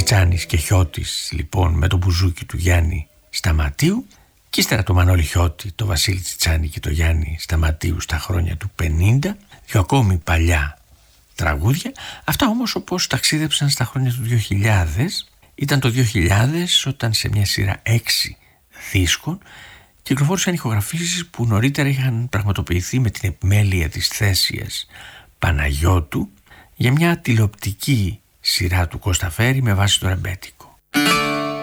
Τσιτσάνης και Χιώτης λοιπόν με το μπουζούκι του Γιάννη Σταματίου, και ύστερα το Μανώλη Χιώτη, το Βασίλη Τσιτσάνη και το Γιάννη Σταματίου στα χρόνια του 50, δύο ακόμη παλιά τραγούδια. Αυτά όμως όπως ταξίδεψαν στα χρόνια του 2000. Ήταν το 2000 όταν σε μια σειρά 6 δίσκων κυκλοφόρησαν ηχογραφήσεις που νωρίτερα είχαν πραγματοποιηθεί με την επιμέλεια της Θέσιας Παναγιώτου για μια τηλεοπτική σειρά του Κώστα Φέρη με βάση το ρεμπέτικο.